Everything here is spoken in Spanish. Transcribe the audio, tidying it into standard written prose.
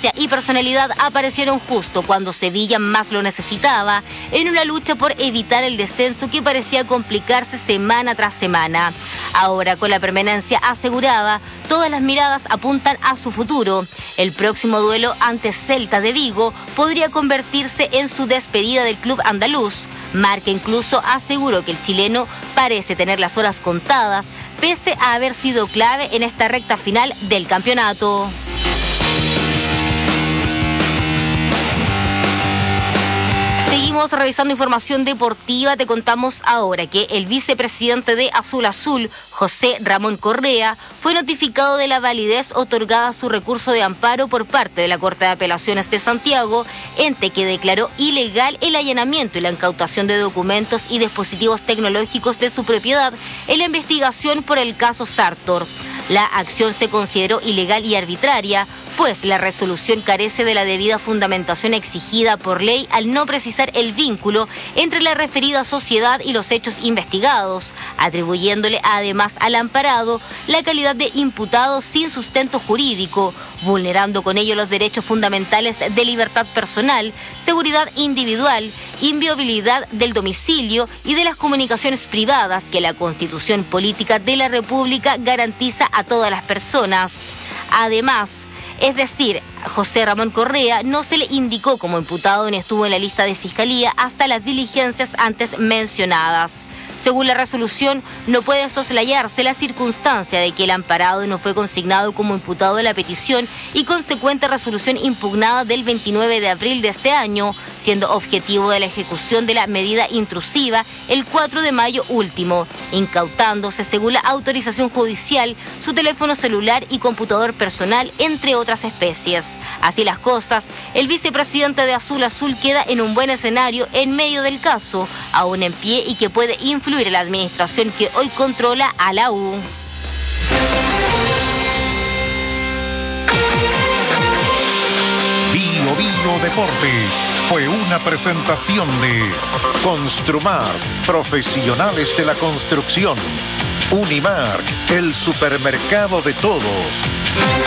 experiencia y personalidad aparecieron justo cuando Sevilla más lo necesitaba, en una lucha por evitar el descenso que parecía complicarse semana tras semana. Ahora, con la permanencia asegurada, todas las miradas apuntan a su futuro. El próximo duelo ante Celta de Vigo podría convertirse en su despedida del club andaluz. Marca incluso aseguró que el chileno parece tener las horas contadas, pese a haber sido clave en esta recta final del campeonato. Seguimos revisando información deportiva. Te contamos ahora que el vicepresidente de Azul Azul, José Ramón Correa, fue notificado de la validez otorgada a su recurso de amparo por parte de la Corte de Apelaciones de Santiago, ente que declaró ilegal el allanamiento y la incautación de documentos y dispositivos tecnológicos de su propiedad en la investigación por el caso Sartor. La acción se consideró ilegal y arbitraria, pues la resolución carece de la debida fundamentación exigida por ley al no precisar el vínculo entre la referida sociedad y los hechos investigados, atribuyéndole además al amparado la calidad de imputado sin sustento jurídico, vulnerando con ello los derechos fundamentales de libertad personal, seguridad individual, inviolabilidad del domicilio y de las comunicaciones privadas que la Constitución Política de la República garantiza a todas las personas. Además, es decir, José Ramón Correa no se le indicó como imputado ni estuvo en la lista de fiscalía hasta las diligencias antes mencionadas. Según la resolución, no puede soslayarse la circunstancia de que el amparado no fue consignado como imputado de la petición y consecuente resolución impugnada del 29 de abril de este año, siendo objetivo de la ejecución de la medida intrusiva el 4 de mayo último, incautándose, según la autorización judicial, su teléfono celular y computador personal, entre otras especies. Así las cosas, el vicepresidente de Azul Azul queda en un buen escenario en medio del caso, aún en pie y que puede influir en la administración que hoy controla a la U. Bio Deportes fue una presentación de Construmar, profesionales de la construcción. Unimark, el supermercado de todos.